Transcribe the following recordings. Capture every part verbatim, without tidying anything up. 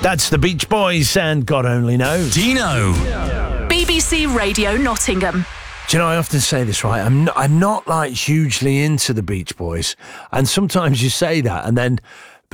That's the Beach Boys and God Only Knows. Dino. B B C Radio Nottingham. Do you know, I often say this, right? I'm not, I'm not like hugely into the Beach Boys. And sometimes you say that and then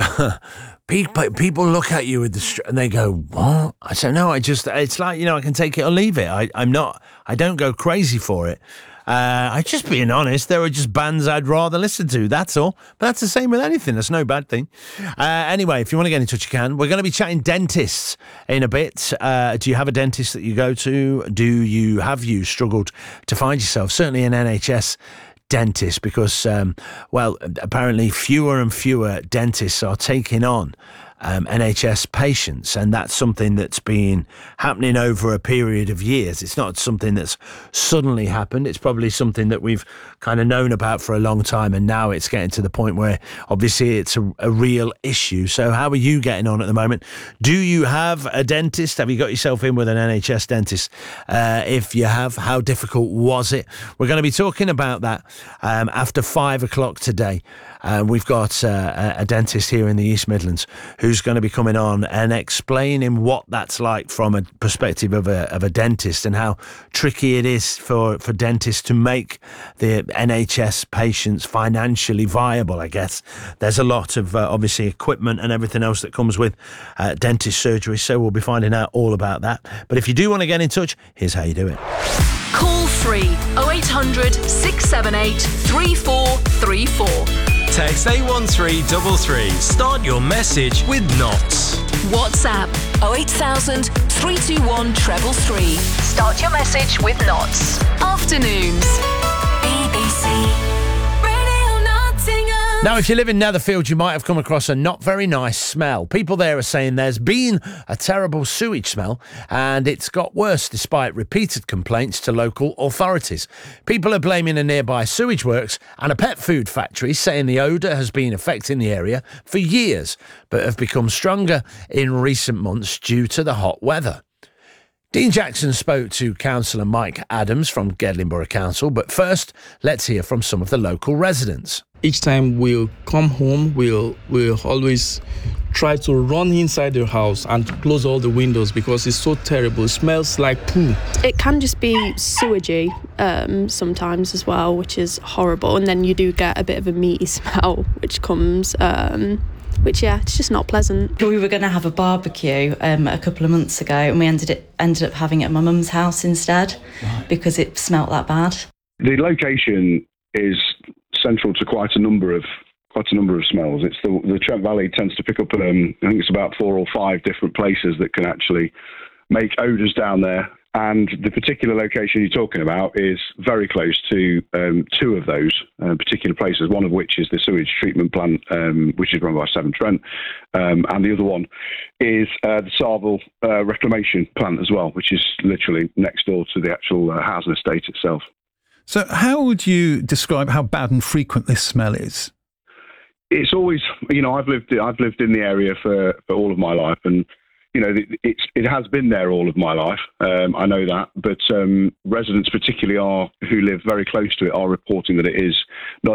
people, people look at you with the str- and they go, what? I say, no, I just, it's like, you know, I can take it or leave it. I, I'm not, I don't go crazy for it. Uh, I'm just being honest. There are just bands I'd rather listen to. That's all. But that's the same with anything. That's no bad thing. Uh, anyway, if you want to get in touch, you can. We're going to be chatting dentists in a bit. Uh, do you have a dentist that you go to? Do you have you struggled to find yourself? Certainly an N H S dentist, because, um, well, apparently fewer and fewer dentists are taking on Um, N H S patients, and that's something that's been happening over a period of years. It's not something that's suddenly happened. It's probably something that we've kind of known about for a long time, and now it's getting to the point where obviously it's a, a real issue. So how are you getting on at the moment? Do you have a dentist? Have you got yourself in with an N H S dentist? Uh, if you have, how difficult was it? We're going to be talking about that um, after five o'clock today. Uh, we've got uh, a dentist here in the East Midlands who's going to be coming on and explaining what that's like from a perspective of a of a dentist, and how tricky it is for, for dentists to make the N H S patients financially viable, I guess. There's a lot of, uh, obviously, equipment and everything else that comes with uh, dentist surgery, so we'll be finding out all about that. But if you do want to get in touch, here's how you do it. Call free oh eight hundred, six seven eight, three four three four. Text eight one three three three. Start your message with Knots. WhatsApp oh eight thousand, three two one, three three three. Start your message with Knots. Afternoons. B B C Radio Nottingham. Now, if you live in Netherfield, you might have come across a not very nice smell. People there are saying there's been a terrible sewage smell, and it's got worse despite repeated complaints to local authorities. People are blaming a nearby sewage works and a pet food factory, saying the odour has been affecting the area for years, but have become stronger in recent months due to the hot weather. Dean Jackson spoke to Councillor Mike Adams from Gedling Borough Council, but first, let's hear from some of the local residents. Each time we'll come home, we'll we'll always try to run inside the house and close all the windows because it's so terrible. It smells like poo. It can just be sewagey um, sometimes as well, which is horrible. And then you do get a bit of a meaty smell, which comes... Um, Which, yeah, it's just not pleasant. We were going to have a barbecue um, a couple of months ago, and we ended it ended up having it at my mum's house instead, right, because it smelt that bad. The location is central to quite a number of quite a number of smells. It's the the Trent Valley tends to pick up. Um, I think it's about four or five different places that can actually make odours down there. And the particular location you're talking about is very close to um, two of those uh, particular places, one of which is the sewage treatment plant, um, which is run by Severn Trent, um, and the other one is uh, the Sarville uh, reclamation plant as well, which is literally next door to the actual uh, housing estate itself. So how would you describe how bad and frequent this smell is? It's always, you know, I've lived I've lived in the area for, for all of my life, and you know, it's, it has been there all of my life. Um, I know that. But um, residents particularly are, who live very close to it, are reporting that it is not